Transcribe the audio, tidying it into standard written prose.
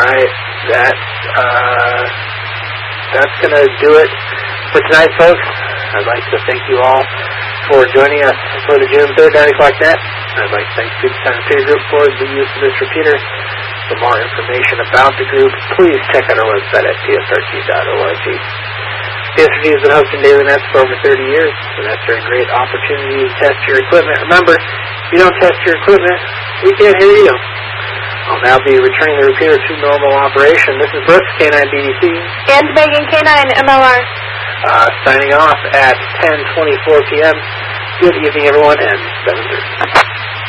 right, that's going to do it for tonight, folks. I'd like to thank you all for joining us for the June 3rd 9 o'clock net. I'd like to thank the Super Time Theater Group for the use of this repeater. For more information about the group, please check out our website at psrt.org. PSRT has been hosting Daily Nets for over 30 years, so that's a great opportunity to test your equipment. Remember, if you don't test your equipment, we can't hear you. I'll now be returning the repeater to normal operation. This is Brooks, K9BDC. And Megan, K9MLR. Signing off at 10:24 p.m. Good evening, everyone, and 7:30.